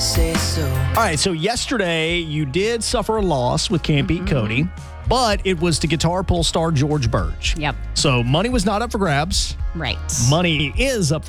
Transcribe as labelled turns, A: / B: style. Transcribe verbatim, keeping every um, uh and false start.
A: say so.
B: All right, so yesterday you did suffer a loss with Can't Beat Cody, but it was to Guitar Pull star George Birch.
C: Yep.
B: So money was not up for grabs.
C: Right.
B: Money is up